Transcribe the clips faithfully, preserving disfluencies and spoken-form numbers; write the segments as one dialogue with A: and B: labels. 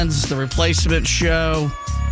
A: The Replacement Show.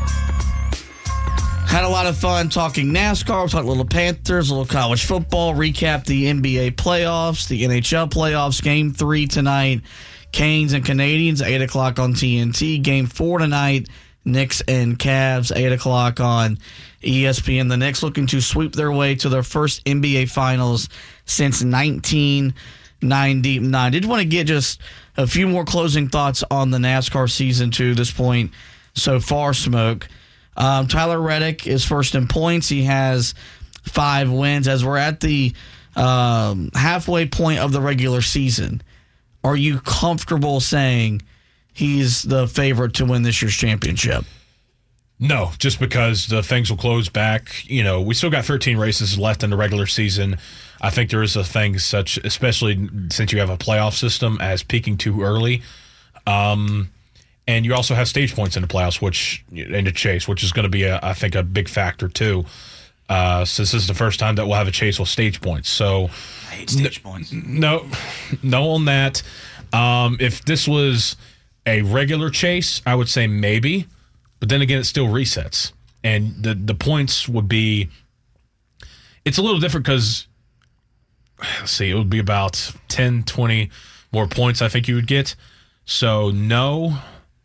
A: Had a lot of fun talking NASCAR. We talked a little Panthers, a little college football, recap the N B A playoffs, the N H L playoffs, game three tonight, Canes and Canadians, eight o'clock on T N T. Game four tonight, Knicks and Cavs, eight o'clock on E S P N. The Knicks looking to sweep their way to their first N B A Finals since nineteen ninety-nine. Did want to get just a few more closing thoughts on the NASCAR season to this point so far, Smoke. Um, Tyler Reddick is first in points. He has five wins. As we're at the um, halfway point of the regular season, are you comfortable saying he's the favorite to win this year's championship?
B: No, just because the things will close back. You know, we still got thirteen races left in the regular season. I think there is a thing such, especially since you have a playoff system, as peaking too early. Um, and you also have stage points in the playoffs, which in the chase, which is going to be, a, I think, a big factor too. Uh, since this is the first time that we'll have a chase with stage points. So
C: I hate stage n- points.
B: No, no on that. Um, if this was a regular chase, I would say maybe. But then again, it still resets. And the, the points would be... It's a little different because, let's see, it would be about ten, twenty more points I think you would get. So, no.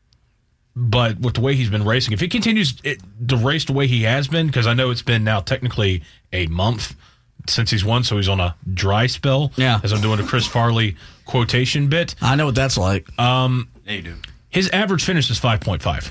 B: But with the way he's been racing, if he continues it, to race the way he has been, because I know it's been now technically a month since he's won, so he's on a dry spell.
A: Yeah.
B: As I'm doing a Chris Farley quotation bit.
A: I know what that's like.
B: Um,
C: yeah, you do.
B: His average finish is five point five.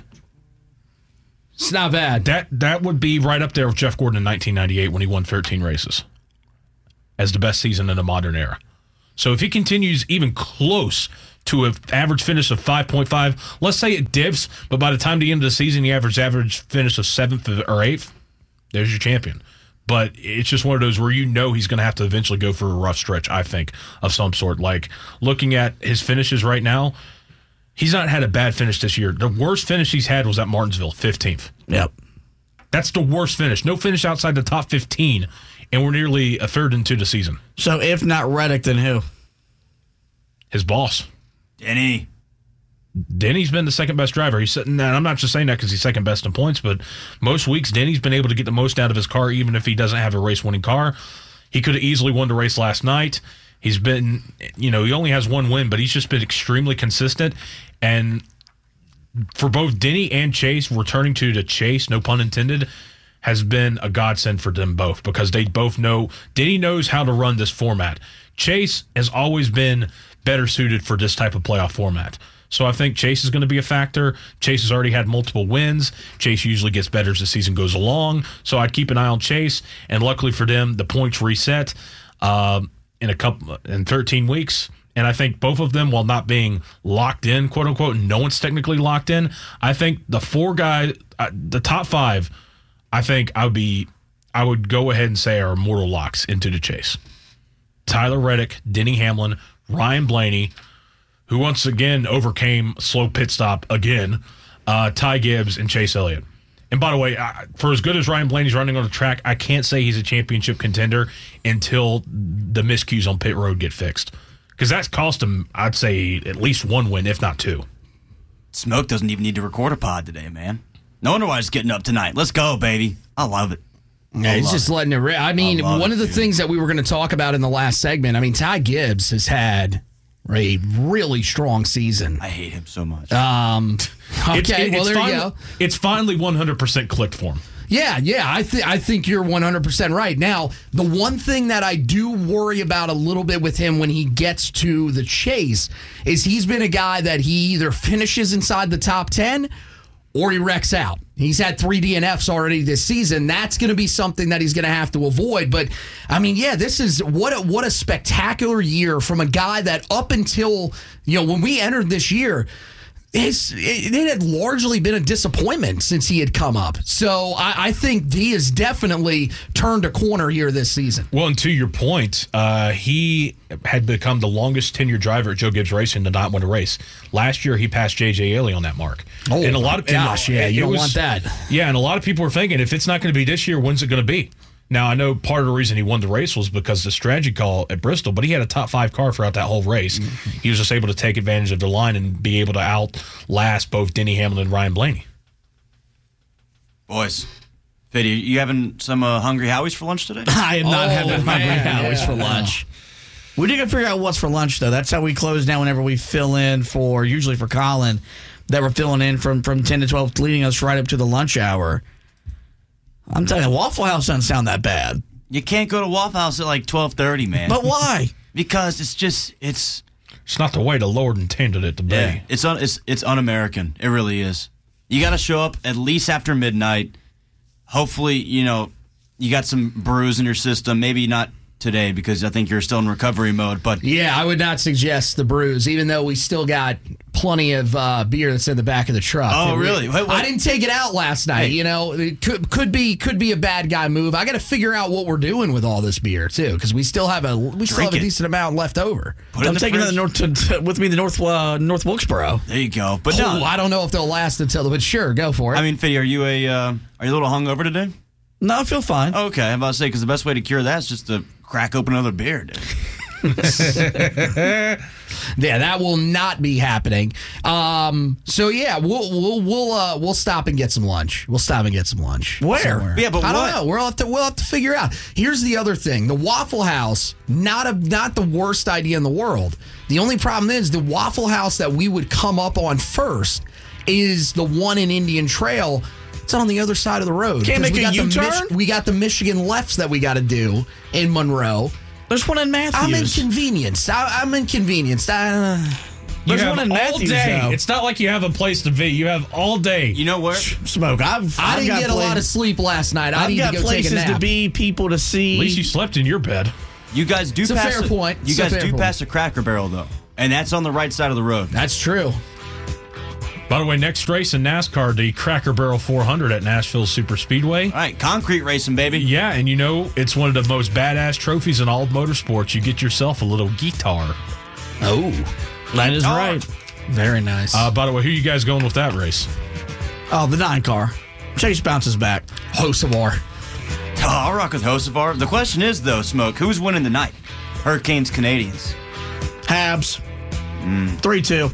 D: It's not bad.
B: That that would be right up there with Jeff Gordon in nineteen ninety-eight when he won thirteen races as the best season in the modern era. So if he continues even close to an average finish of five point five, let's say it dips, but by the time the end of the season, the average average finish of seventh or eighth, there's your champion. But it's just one of those where you know he's going to have to eventually go for a rough stretch, I think, of some sort. Like, looking at his finishes right now, he's not had a bad finish this year. The worst finish he's had was at Martinsville, fifteenth.
A: Yep.
B: That's the worst finish. No finish outside the top fifteen, and we're nearly a third into the season.
A: So if not Reddick, then who?
B: His boss.
C: Denny.
B: Denny's been the second best driver. He's sitting there, and I'm not just saying that because he's second best in points, but most weeks Denny's been able to get the most out of his car, even if he doesn't have a race-winning car. He could have easily won the race last night. He's been, you know, he only has one win, but he's just been extremely consistent. And for both Denny and Chase, returning to the chase, no pun intended, has been a godsend for them both because they both know, Denny knows how to run this format. Chase has always been better suited for this type of playoff format. So I think Chase is going to be a factor. Chase has already had multiple wins. Chase usually gets better as the season goes along. So I'd keep an eye on Chase. And luckily for them, the points reset uh, in a couple in thirteen weeks. And I think both of them, while not being locked in, quote unquote, no one's technically locked in. I think the four guys, uh, the top five, I think I would be, I would go ahead and say are mortal locks into the chase. Tyler Reddick, Denny Hamlin, Ryan Blaney, who once again overcame slow pit stop again, uh, Ty Gibbs, and Chase Elliott. And by the way, I, for as good as Ryan Blaney's running on the track, I can't say he's a championship contender until the miscues on pit road get fixed. Because that's cost him, I'd say, at least one win, if not two.
C: Smoke doesn't even need to record a pod today, man. No wonder why he's getting up tonight. Let's go, baby. I love it.
D: Yeah, he's just it. letting it rip. I mean, I one
C: it,
D: of the
C: dude.
D: things that we were going to talk about in the last segment, I mean, Ty Gibbs has had a really strong season.
C: I hate him so much.
D: Um, okay,
B: it's, it,
D: well,
B: it's
D: there
B: finally,
D: you go.
B: It's finally one hundred percent clicked for him.
D: Yeah, yeah, I think I think you're one hundred percent right. Now, the one thing that I do worry about a little bit with him when he gets to the chase is he's been a guy that he either finishes inside the top ten or he wrecks out. He's had three D N Fs already this season. That's going to be something that he's going to have to avoid. But, I mean, yeah, this is what a, what a spectacular year from a guy that up until, you know, when we entered this year, It's, it, it had largely been a disappointment since he had come up. So I, I think he has definitely turned a corner here this season.
B: Well, and to your point, uh, he had become the longest tenured driver at Joe Gibbs Racing to not win a race. Last year, he passed J J Ailey on that mark.
D: Oh,
B: and a lot of
D: gosh,
B: and,
D: yeah, you
B: it
D: don't
B: was,
D: want that.
B: Yeah, and a lot of people were thinking, if it's not going to be this year, when's it going to be? Now, I know part of the reason he won the race was because of the strategy call at Bristol, but he had a top five car throughout that whole race. Mm-hmm. He was just able to take advantage of the line and be able to outlast both Denny Hamlin and Ryan Blaney.
C: Boys, Fiddy, you having some uh, Hungry Howies for lunch today?
A: I am not
D: Oh,
A: having Hungry
D: man,
A: Howies
D: yeah.
A: for lunch. We did figure out what's for lunch, though. That's how we close down whenever we fill in for, usually for Colin, that we're filling in from, from ten to twelve, leading us right up to the lunch hour. I'm telling you, Waffle House doesn't sound that bad.
C: You can't go to Waffle House at like twelve thirty, man.
A: But why?
C: Because it's just, it's...
B: It's not the way the Lord intended it to be.
C: Yeah, it's, un, it's, it's un-American. It really is. You got to show up at least after midnight. Hopefully, you know, you got some brews in your system. Maybe not today because I think you're still in recovery mode. But
D: Yeah, I would not suggest the brews, even though we still got plenty of uh, beer that's in the back of the truck.
C: Oh,
D: It-
C: really? Wait, what?
D: I didn't take it out last night.
C: Hey.
D: You know, it could could be could be a bad guy move. I got to figure out what we're doing with all this beer too, because we still have a we still
C: Drink
D: have a
C: it.
D: decent amount left over.
C: Put it in
A: I'm
C: the
A: taking it
C: fridge.
A: north to, to, with me to North uh, North Wilkesboro.
C: There you go. But
D: Oh,
C: no,
D: I don't know if they'll last until, but sure, go for it.
C: I mean, Fiddy, are you a uh, are you a little hungover today?
A: No, I feel fine.
C: Okay, I'm about to say because the best way to cure that is just to crack open another beer, dude.
D: Yeah, that will not be happening. Um, so yeah, we'll we'll we'll uh, we'll stop and get some lunch. We'll stop and get some lunch.
A: Where?
D: somewhere.
C: Yeah, but
D: I
C: what?
D: don't know. We'll have to we'll have to figure out. Here's the other thing: the Waffle House, not a not the worst idea in the world. The only problem is the Waffle House that we would come up on first is the one in Indian Trail. It's on the other side of the road.
A: Can't
D: 'Cause
A: make
D: we
A: a
D: got the
A: U-turn?
D: we got the Michigan lefts that we got to do in Monroe.
A: There's one in Matthews.
D: I'm inconvenienced. I, I'm inconvenienced. I,
B: You
A: There's
B: have
A: one in
B: all
A: Matthews,
B: day.
A: though.
B: It's not like you have a place to be. You have all day.
C: You know where?
A: Smoke. I've,
D: I
A: I've
D: didn't
A: got
D: get a lot
A: pla-
D: of sleep last night. I
A: I've
D: need
A: got
D: to go take a
A: places
D: nap.
A: to be, people to see.
B: At least you slept in your bed.
C: You guys do
D: It's a
C: pass
D: fair
C: a-
D: point.
C: You
D: It's a
C: guys
D: fair
C: do
D: point.
C: pass a Cracker Barrel though, and that's on the right side of the road.
D: That's true.
B: By the way, next race in NASCAR, the Cracker Barrel four hundred at Nashville Super Speedway.
C: All right, concrete racing, baby.
B: Yeah, and you know, it's one of the most badass trophies in all of motorsports. You get yourself a little guitar.
D: Oh,
A: That is
C: Oh.
A: right.
D: very nice.
B: Uh, by the way, who you guys going with that race?
A: Oh, the nine car. Chase bounces back.
D: Hocevar.
C: Oh, I'll rock with Hocevar. The question is though, Smoke, who's winning the night? Hurricanes, Canadians.
A: Habs. three two.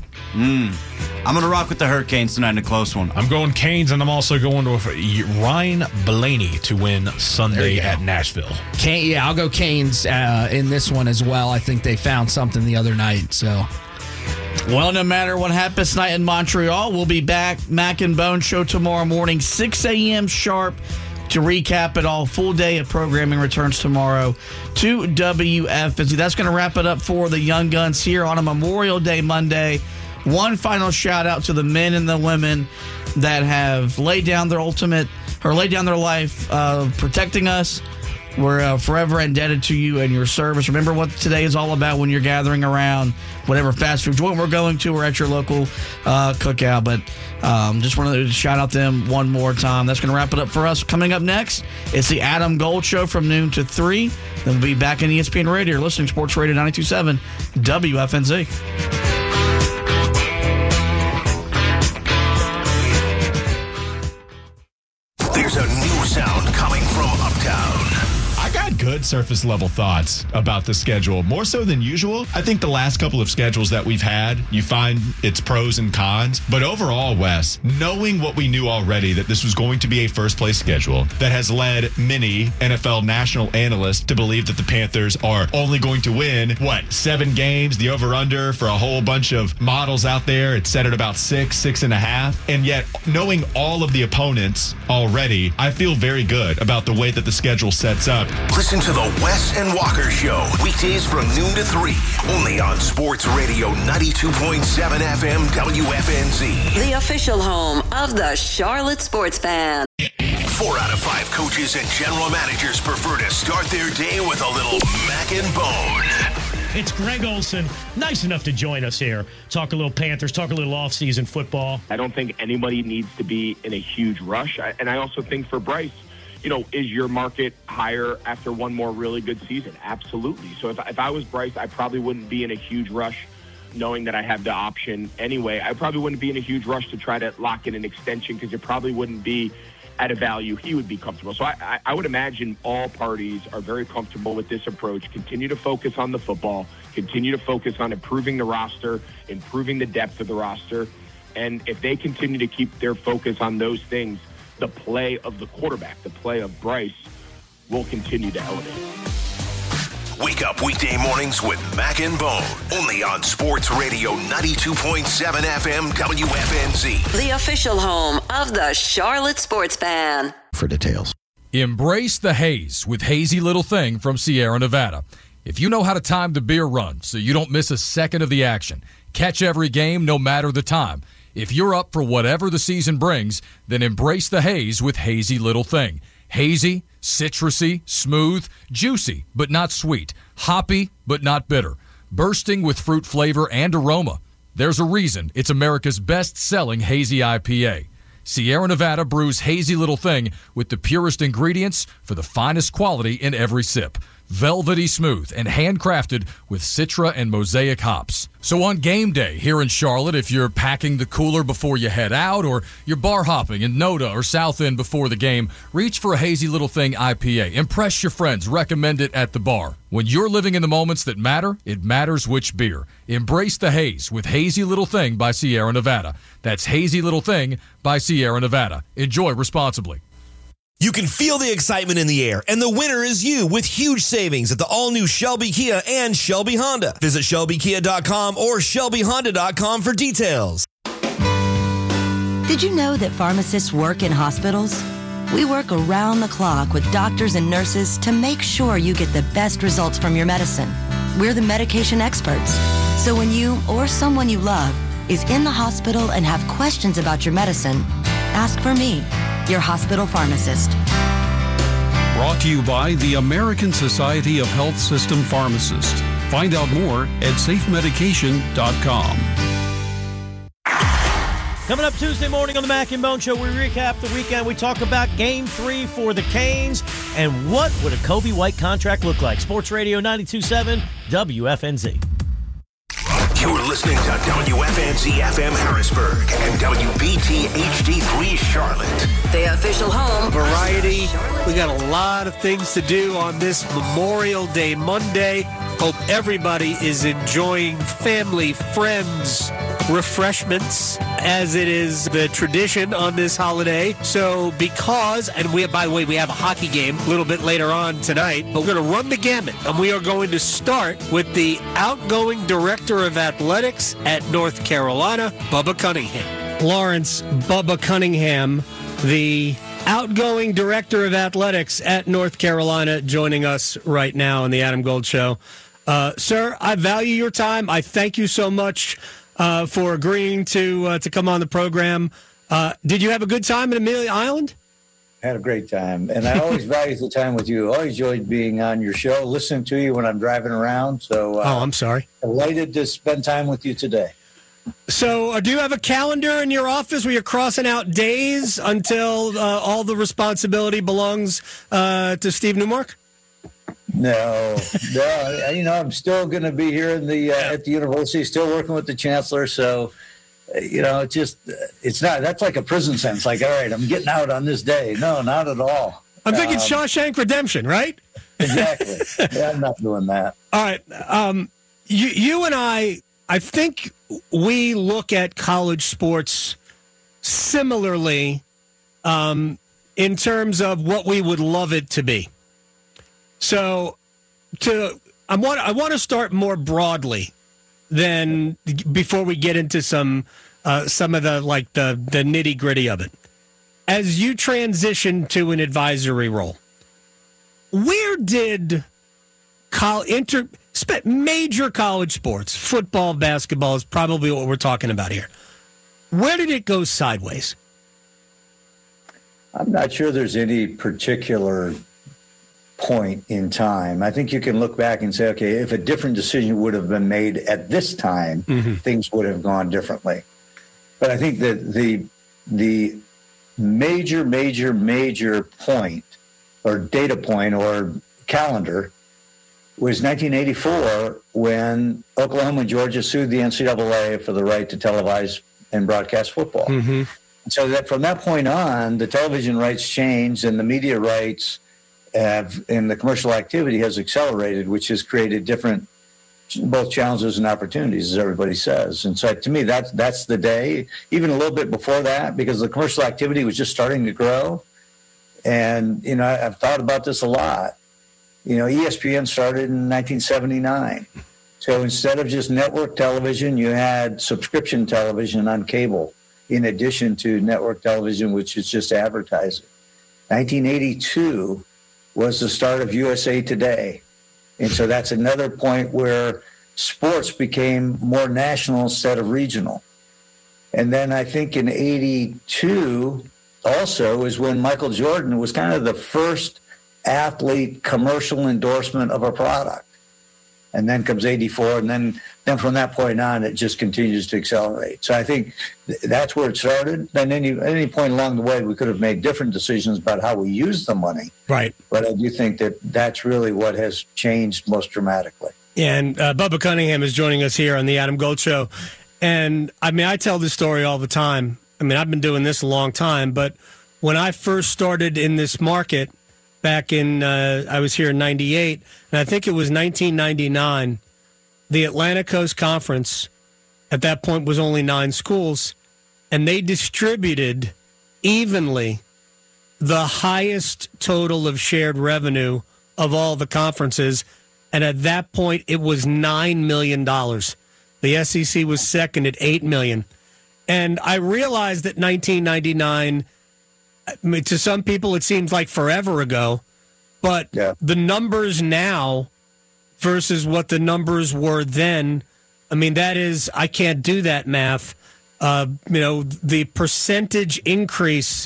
C: I'm gonna rock with the Hurricanes tonight in a close one.
B: I'm going Canes, and I'm also going with Ryan Blaney to win
D: There
B: Sunday
D: you go.
B: at Nashville.
D: Kane, yeah, I'll go Canes uh, in this one as well. I think they found something the other night. So
A: Well, no matter what happens tonight in Montreal, we'll be back. Mac and Bone show tomorrow morning, six a.m. sharp, to recap it all. Full day of programming returns tomorrow to W F N Z. That's going to wrap it up for the Young Guns here on a Memorial Day Monday. One final shout out to the men and the women that have laid down their ultimate or laid down their life uh, protecting us. We're uh, forever indebted to you and your service. Remember what today is all about when you're gathering around whatever fast food joint we're going to or at your local uh, cookout. But um, just wanted to shout out them one more time. That's going to wrap it up for us. Coming up next, it's the Adam Gold Show from noon to three. Then we'll be back in E S P N Radio. You're listening to Sports Radio ninety-two point seven W F N Z.
E: There's a new sound coming from Uptown.
F: I got good surface level thoughts about the schedule, more so than usual. I think the last couple of schedules that we've had, you find its pros and cons. But overall, Wes, knowing what we knew already, that this was going to be a first place schedule that has led many N F L national analysts to believe that the Panthers are only going to win, what, seven games, the over under for a whole bunch of models out there. It's set at about six, six and a half. And yet, knowing all of the opponents already, I feel very good about the way that the schedule sets up.
E: Listen to the Wes and Walker Show, weekdays from noon to three, only on Sports Radio ninety-two point seven F M W F N Z.
G: The official home of the Charlotte Sports Fan.
E: Four out of five coaches and general managers prefer to start their day with a little Mac and Bone.
H: It's Greg Olson, nice enough to join us here. Talk a little Panthers, talk a little off-season football.
I: I don't think anybody needs to be in a huge rush. I, and I also think for Bryce, you know, is your market higher after one more really good season? Absolutely. So if, if I was Bryce, I probably wouldn't be in a huge rush knowing that I have the option anyway. I probably wouldn't be in a huge rush to try to lock in an extension because it probably wouldn't be at a value he would be comfortable. So I, I, I would imagine all parties are very comfortable with this approach. Continue to focus on the football, continue to focus on improving the roster, improving the depth of the roster. And if they continue to keep their focus on those things, the play of the quarterback, the play of Bryce, will continue to elevate.
E: Wake up weekday mornings with Mac and Bone, only on Sports Radio ninety-two point seven F M W F N Z.
G: The official home of the Charlotte Sports Fan.
J: For details.
K: Embrace the haze with Hazy Little Thing from Sierra Nevada. If you know how to time the beer run so you don't miss a second of the action, catch every game no matter the time. If you're up for whatever the season brings, then embrace the haze with Hazy Little Thing. Hazy, citrusy, smooth, juicy, but not sweet, hoppy, but not bitter, bursting with fruit flavor and aroma. There's a reason it's America's best-selling hazy I P A. Sierra Nevada brews Hazy Little Thing with the purest ingredients for the finest quality in every sip. Velvety smooth and handcrafted with Citra and Mosaic hops. So on game day here in Charlotte, if you're packing the cooler before you head out or you're bar hopping in Noda or South End before the game, reach for a Hazy Little Thing I P A. Impress your friends. Recommend it at the bar. When you're living in the moments that matter, it matters which beer. Embrace the haze with Hazy Little Thing by Sierra Nevada. That's Hazy Little Thing by Sierra Nevada. Enjoy responsibly.
L: You can feel the excitement in the air, and the winner is you with huge savings at the all-new Shelby Kia and Shelby Honda. Visit Shelby Kia dot com or Shelby Honda dot com for details.
M: Did you know that pharmacists work in hospitals? We work around the clock with doctors and nurses to make sure you get the best results from your medicine. We're the medication experts. So when you or someone you love is in the hospital and have questions about your medicine, ask for me, your hospital pharmacist.
N: Brought to you by the American Society of Health System Pharmacists. Find out more at safe medication dot com.
H: Coming up Tuesday morning on the Mac and Bone Show, we recap the weekend. We talk about Game three for the Canes and what would a Kobe White contract look like. Sports Radio ninety-two point seven W F N Z.
E: You're listening to W F N Z F M Harrisburg and W B T H D three Charlotte.
G: The official home.
O: Variety. We got a lot of things to do on this Memorial Day Monday. Hope everybody is enjoying family, friends, refreshments, as it is the tradition on this holiday. So because, and we, by the way, we have a hockey game a little bit later on tonight, but we're going to run the gamut, and we are going to start with the outgoing director of athletics at North Carolina, Bubba Cunningham. Lawrence Bubba Cunningham, the outgoing director of athletics at North Carolina, joining us right now on the Adam Gold Show. Uh, sir, I value your time. I thank you so much uh, for agreeing to uh, to come on the program. Uh, did you have a good time at Amelia Island?
P: Had a great time, and I always value the time with you. Always enjoyed being on your show, listening to you when I'm driving around. So, uh,
O: oh, I'm sorry.
P: Delighted to spend time with you today.
O: So, uh, do you have a calendar in your office where you're crossing out days until uh, all the responsibility belongs uh, to Steve Newmark?
P: No, no. You know, I'm still going to be here in the uh, at the university, still working with the chancellor. So, you know, it's just, it's not, that's like a prison sentence. Like, all right, I'm getting out on this day. No, not at all.
O: I'm thinking
P: um,
O: Shawshank Redemption, right?
P: Exactly. Yeah, I'm not doing that.
O: All right. Um, you, you and I, I think we look at college sports similarly um, in terms of what we would love it to be. So, to I want I want to start more broadly than before we get into some uh, some of the like the the nitty gritty of it. As you transition to an advisory role, where did col- inter major college sports, football, basketball is probably what we're talking about here. Where did it go sideways?
P: I'm not sure there's any particular point in time. I think you can look back and say, okay, if a different decision would have been made at this time, mm-hmm. things would have gone differently. But I think that the the major, major, major point or data point or calendar was nineteen eighty-four when Oklahoma and Georgia sued the N C double A for the right to televise and broadcast football.
O: Mm-hmm.
P: So that from that point on, the television rights changed and the media rights have, and the commercial activity has accelerated, which has created different both challenges and opportunities, as everybody says. And so to me, that's, that's the day, even a little bit before that, because the commercial activity was just starting to grow. And, you know, I've thought about this a lot. You know, E S P N started in nineteen seventy-nine. So instead of just network television, you had subscription television on cable, in addition to network television, which is just advertising. nineteen eighty-two was the start of U S A Today. And so that's another point where sports became more national instead of regional. And then I think in eighty-two also is when Michael Jordan was kind of the first athlete commercial endorsement of a product. And then comes eighty-four, and then, then from that point on, it just continues to accelerate. So I think th- that's where it started. Then any, at any point along the way, we could have made different decisions about how we use the money.
J: Right.
P: But I do think that that's really what has changed most dramatically.
J: Yeah, and uh, Bubba Cunningham is joining us here on the Adam Gold Show. And, I mean, I tell this story all the time. I mean, I've been doing this a long time, but when I first started in this market, back in, uh, I was here in ninety-eight, and I think it was nineteen ninety-nine, the Atlantic Coast Conference, at that point, was only nine schools, and they distributed evenly the highest total of shared revenue of all the conferences, and at that point, it was nine million dollars. The S E C was second at eight million dollars. And I realized that nineteen ninety-nine, I mean, to some people, it seems like forever ago, but yeah. The numbers now versus what the numbers were then, I mean, that is, I can't do that math. Uh, you know, the percentage increase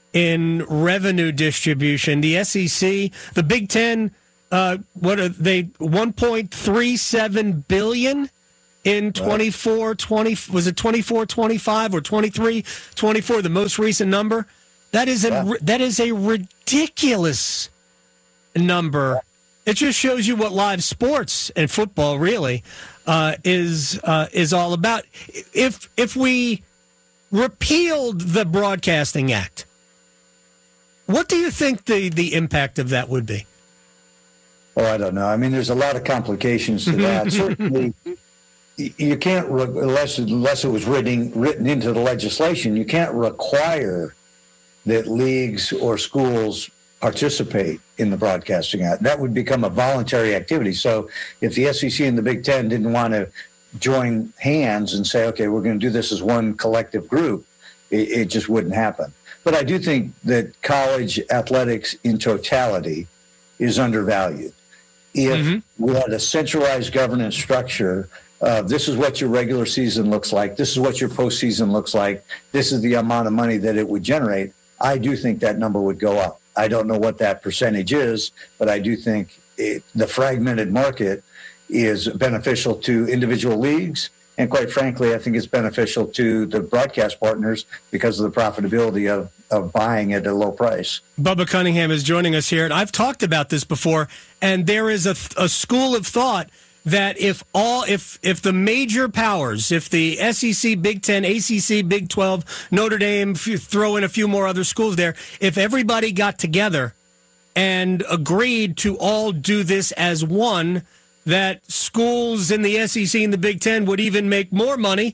J: in revenue distribution, the S E C, the Big Ten, uh, what are they, one point three seven billion dollars in twenty-four twenty, was it twenty-four twenty-five or twenty-three twenty-four, the most recent number? That is a yeah. that is a ridiculous number. It just shows you what live sports and football really uh, is uh, is all about. If if we repealed the Broadcasting Act, what do you think the, the impact of that would be?
P: Oh, I don't know. I mean, there's a lot of complications to that. Certainly, you can't, unless unless it was written written into the legislation, you can't require that leagues or schools participate in the Broadcasting Act. That would become a voluntary activity. So if the S E C and the Big Ten didn't want to join hands and say, okay, we're going to do this as one collective group, it, it just wouldn't happen. But I do think that college athletics in totality is undervalued. If mm-hmm. we had a centralized governance structure, uh, this is what your regular season looks like, this is what your postseason looks like, this is the amount of money that it would generate, I do think that number would go up. I don't know what that percentage is, but I do think it, the fragmented market is beneficial to individual leagues. And quite frankly, I think it's beneficial to the broadcast partners because of the profitability of, of buying at a low price.
J: Bubba Cunningham is joining us here, and I've talked about this before, and there is a, a school of thought that if all if if the major powers, if the S E C, Big Ten, A C C, Big twelve, Notre Dame, throw in a few more other schools there, if everybody got together and agreed to all do this as one, that schools in the S E C and the Big Ten would even make more money,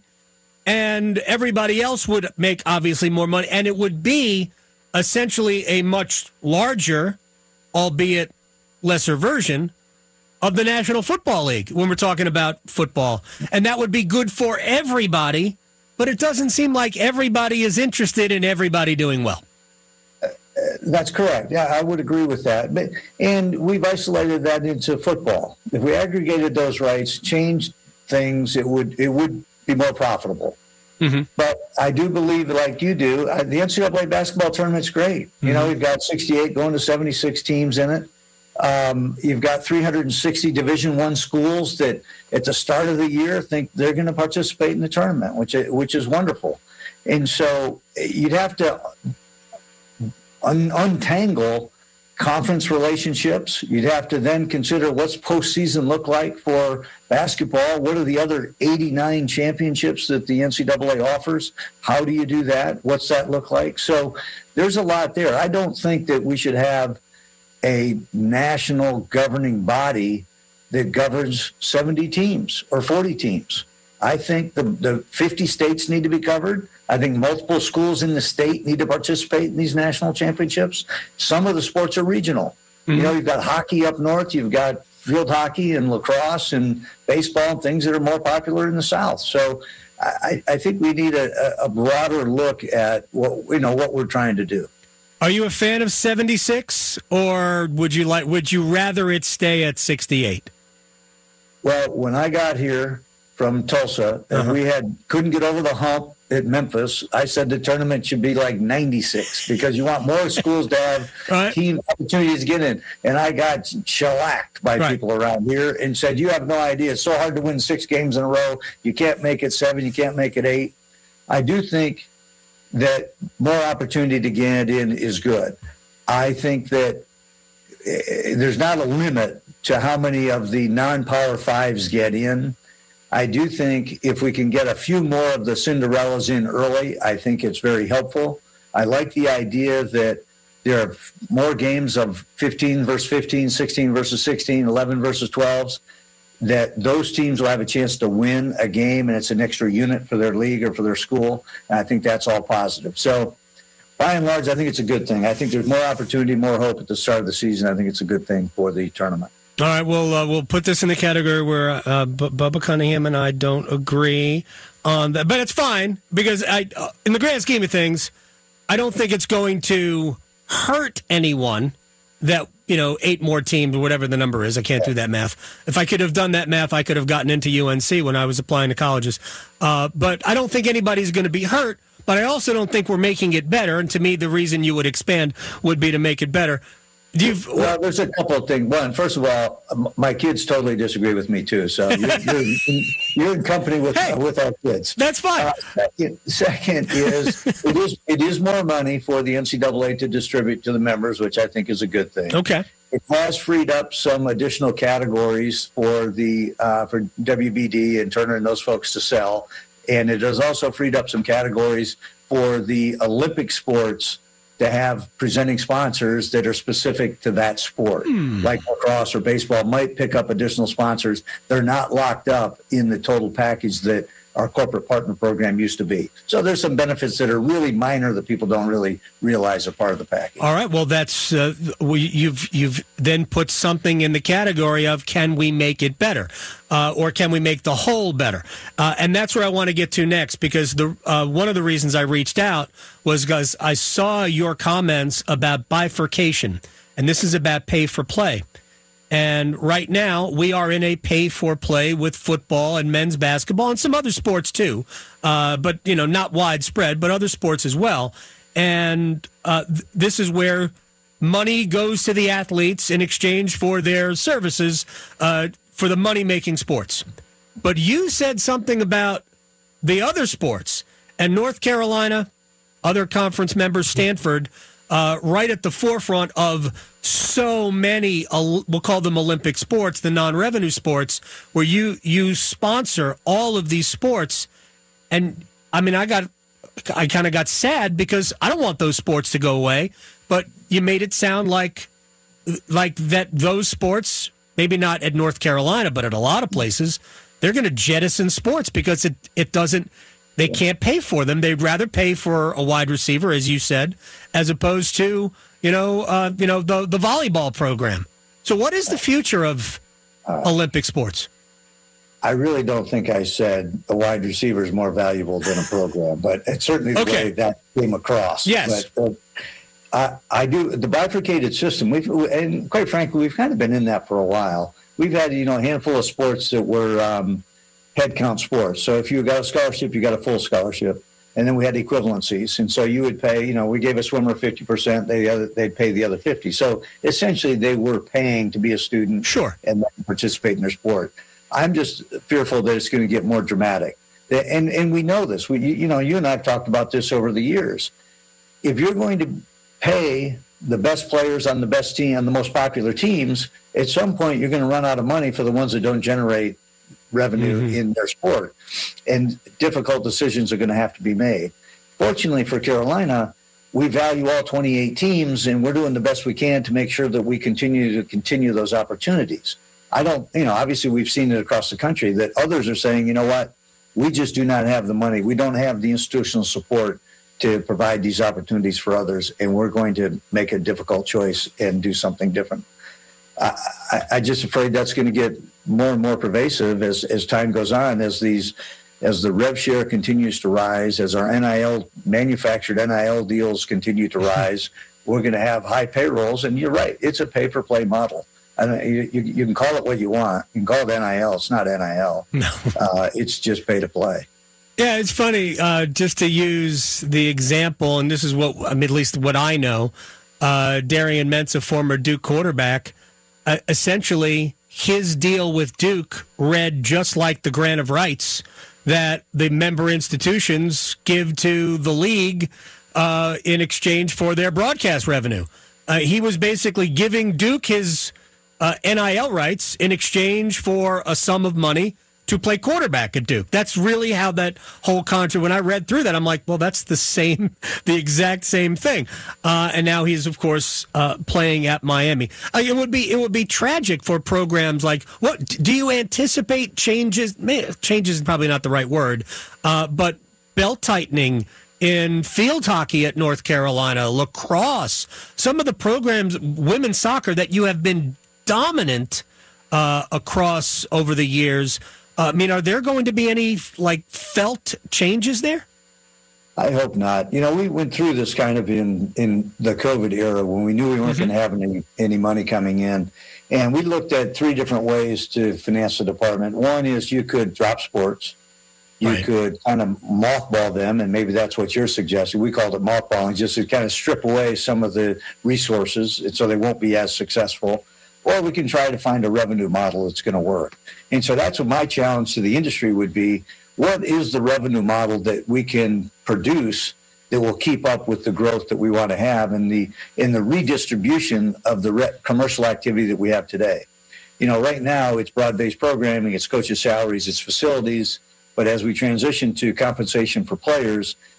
J: and everybody else would make obviously more money, and it would be essentially a much larger, albeit lesser version of the National Football League when we're talking about football. And that would be good for everybody, but it doesn't seem like everybody is interested in everybody doing well.
P: Uh, that's correct. Yeah, I would agree with that. But, and we've isolated that into football. If we aggregated those rights, changed things, it would it would be more profitable. Mm-hmm. But I do believe, like you do, uh, the N C double A basketball tournament's great. Mm-hmm. You know, we've got sixty-eight going to seventy-six teams in it. Um, you've got three hundred sixty Division I schools that at the start of the year think they're going to participate in the tournament, which which is wonderful. And so you'd have to un- untangle conference relationships. You'd have to then consider what's postseason look like for basketball. What are the other eighty-nine championships that the N C double A offers? How do you do that? What's that look like? So there's a lot there. I don't think that we should have a national governing body that governs seventy teams or forty teams. I think the, the fifty states need to be covered. I think multiple schools in the state need to participate in these national championships. Some of the sports are regional. Mm-hmm. You know, you've got hockey up north, you've got field hockey and lacrosse and baseball and things that are more popular in the South. So I, I think we need a, a broader look at what you know what we're trying to do.
J: Are you a fan of seventy-six, or would you like would you rather it stay at sixty-eight?
P: Well, when I got here from Tulsa, and
J: Uh-huh.
P: we had couldn't get over the hump at Memphis, I said the tournament should be like ninety-six because you want more schools to have
J: Right.
P: team opportunities to get in. And I got shellacked by
J: Right.
P: people around here and said, you have no idea. It's so hard to win six games in a row. You can't make it seven. You can't make it eight. I do think that more opportunity to get in is good. I think that eh, there's not a limit to how many of the non-power fives get in. I do think if we can get a few more of the Cinderellas in early, I think it's very helpful. I like the idea that there are more games of fifteen versus fifteen, sixteen versus sixteen, eleven versus twelves, that those teams will have a chance to win a game, and it's an extra unit for their league or for their school. And I think that's all positive. So by and large, I think it's a good thing. I think there's more opportunity, more hope at the start of the season. I think it's a good thing for the tournament.
J: All right, well, uh, we'll put this in the category where uh, B- Bubba Cunningham and I don't agree on that. But it's fine because I, uh, in the grand scheme of things, I don't think it's going to hurt anyone that, you know, eight more teams or whatever the number is. I can't do that math. If I could have done that math, I could have gotten into U N C when I was applying to colleges. Uh, but I don't think anybody's going to be hurt. But I also don't think we're making it better. And to me, the reason you would expand would be to make it better. You've,
P: well, there's a couple of things. One, first of all, um, my kids totally disagree with me too. So you're, you're, you're in company with
J: hey,
P: uh, with our kids.
J: That's fine.
P: Uh, second, second is it is it is more money for the N C double A to distribute to the members, which I think is a good thing.
J: Okay.
P: It has freed up some additional categories for the uh, for W B D and Turner and those folks to sell, and it has also freed up some categories for the Olympic sports to have presenting sponsors that are specific to that sport,
J: Hmm.
P: like lacrosse or baseball might pick up additional sponsors. They're not locked up in the total package that our corporate partner program used to be. So there's some benefits that are really minor that people don't really realize are part of the package.
J: All right. Well, that's uh, we, you've you've then put something in the category of can we make it better, uh, or can we make the whole better? Uh, and that's where I want to get to next, because the uh, one of the reasons I reached out was because I saw your comments about bifurcation, and this is about pay for play. And right now, we are in a pay-for-play with football and men's basketball and some other sports too, uh, but you know, not widespread, but other sports as well. And uh, th- this is where money goes to the athletes in exchange for their services uh, for the money-making sports. But you said something about the other sports, and North Carolina, other conference members, Stanford, uh, right at the forefront of so many, uh, we'll call them Olympic sports, the non-revenue sports, where you you sponsor all of these sports. And I mean, I got, I kind of got sad because I don't want those sports to go away, but you made it sound like, like that those sports, maybe not at North Carolina, but at a lot of places, they're going to jettison sports because it, it doesn't, they can't pay for them. They'd rather pay for a wide receiver, as you said, as opposed to, you know, uh, you know, the the volleyball program. So, what is the future of uh, Olympic sports?
P: I really don't think I said a wide receiver is more valuable than a program, but it's certainly the
J: Okay.
P: way that came across.
J: Yes.
P: But, uh, I, I do the bifurcated system. We've and quite frankly, we've kind of been in that for a while. We've had you know a handful of sports that were um, head count sports. So if you got a scholarship, you got a full scholarship. And then we had equivalencies. And so you would pay, you know, we gave a swimmer fifty percent, they, the other, they'd pay the other fifty. So essentially they were paying to be a student
J: sure.
P: and participate in their sport. I'm just fearful that it's going to get more dramatic. And and we know this. We, you know, you and I have talked about this over the years. If you're going to pay the best players on the best team, on the most popular teams, at some point you're going to run out of money for the ones that don't generate revenue mm-hmm. in their sport. And difficult decisions are going to have to be made. Fortunately for Carolina, we value all twenty-eight teams, and we're doing the best we can to make sure that we continue to continue those opportunities. I don't, you know, obviously we've seen it across the country that others are saying, you know what, we just do not have the money. We don't have the institutional support to provide these opportunities for others, and we're going to make a difficult choice and do something different. I, I, I'm just afraid that's going to get more and more pervasive as, as time goes on, as these, as the rev share continues to rise, as our N I L, manufactured N I L deals continue to rise. We're going to have high payrolls, and you're right, it's a pay-per-play model. I don't, you, you, you can call it what you want. You can call it N I L. It's not N I L. No. Uh, it's just pay-to-play.
J: Yeah, it's funny, uh, just to use the example, and this is what, I mean, at least what I know, uh, Darian Mensah, former Duke quarterback, uh, essentially his deal with Duke read just like the grant of rights that the member institutions give to the league uh, in exchange for their broadcast revenue. Uh, he was basically giving Duke his uh, N I L rights in exchange for a sum of money to play quarterback at Duke. That's really how that whole contract, when I read through that, I'm like, well, that's the same, the exact same thing. Uh, and now he's, of course, uh, playing at Miami. Uh, it would be it would be tragic for programs like, what, do you anticipate changes? Changes is probably not the right word, uh, but belt tightening in field hockey at North Carolina, lacrosse, some of the programs, women's soccer, that you have been dominant uh, across over the years. Uh, I mean, are there going to be any, like, felt changes there?
P: I hope not. You know, we went through this kind of in, in the COVID era when we knew we weren't mm-hmm. going to have any, any money coming in. And we looked at three different ways to finance the department. One is you could drop sports. You right. could kind of mothball them, and maybe that's what you're suggesting. We called it mothballing, just to kind of strip away some of the resources so they won't be as successful. Or we can try to find a revenue model that's going to work. And so that's what my challenge to the industry would be. What is the revenue model that we can produce that will keep up with the growth that we want to have in the in the redistribution of the re- commercial activity that we have today? You know, right now it's broad-based programming, it's coaches' salaries, it's facilities. But as we transition to compensation for players,